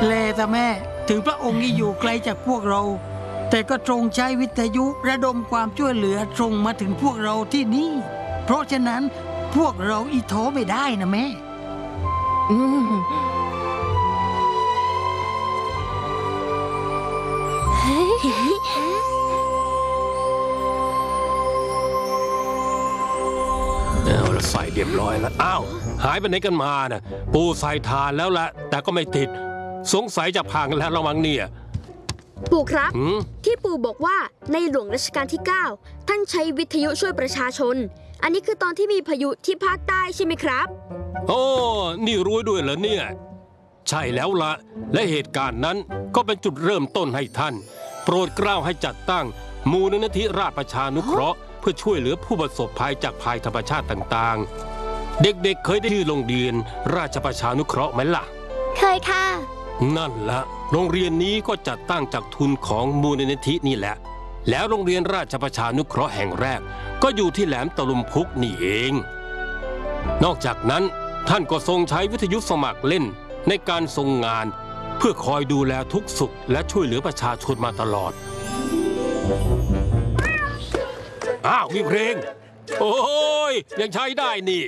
แลแต่แม่ถึงพระองค์นี้อยู่ไกลจากพวกเราแต่ก็ทรงใช้วิทยุระดมความช่วยเหลือตรงมาถึงพวกเราที่นี่เพราะฉะนั้นพวกเราอีท้อไม่ได้นะแม่ใส่เรียบร้อยแล้วอ้าวหายไปไหนกันมาน่ะปูใส่ทานแล้วละแต่ก็ไม่ติดสงสัยจะพังแล้วระวังเนี่ยปู่ครับที่ปู่บอกว่าในหลวงรัชกาลที่ 9ท่านใช้วิทยุช่วยประชาชนอันนี้คือตอนที่มีพายุที่ภาคใต้ใช่ไหมครับโอ้นี่รู้ด้วยเหรอเนี่ยใช่แล้วละและเหตุการณ์นั้นก็เป็นจุดเริ่มต้นให้ท่านโปรดเกล้าให้จัดตั้งมูลนิธิราชประชานุเคราะห์เพื่อช่วยเหลือผู้ประสบภัยจากภัยธรรมชาติต่างๆเด็กๆเคยได้ที่โรงเรียนราชประชานุเคราะห์ไหมล่ะเคยค่ะนั่นละโรงเรียนนี้ก็จัดตั้งจากทุนของมูลนิธินี่แหละแล้วโรงเรียนราชประชานุเคราะห์แห่งแรกก็อยู่ที่แหลมตะลุมพุกนี่เองนอกจากนั้นท่านก็ทรงใช้วิทยุสมัครเล่นในการทรงงานเพื่อคอยดูแลทุกสุขและช่วยเหลือประชาชนมาตลอดอ้าวมีเพลงโอ้ยยังใช้ได้นี่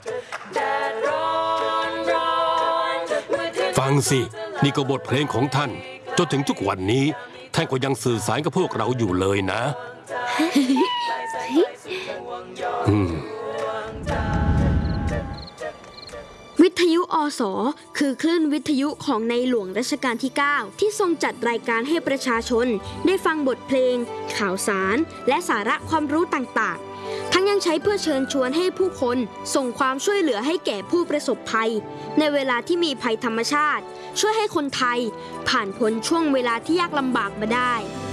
ฟังสินี่ก็บทเพลงของท่านจนถึงทุกวันนี้ท่านก็ยังสื่อสารกับพวกเราอยู่เลยนะวิทยุอส.คือคลื่นวิทยุของในหลวงรัชกาลที่ 9ที่ทรงจัดรายการให้ประชาชนได้ฟังบทเพลงข่าวสารและสาระความรู้ต่างๆทั้งยังใช้เพื่อเชิญชวนให้ผู้คนส่งความช่วยเหลือให้แก่ผู้ประสบภัยในเวลาที่มีภัยธรรมชาติช่วยให้คนไทยผ่านพ้นช่วงเวลาที่ยากลำบากมาได้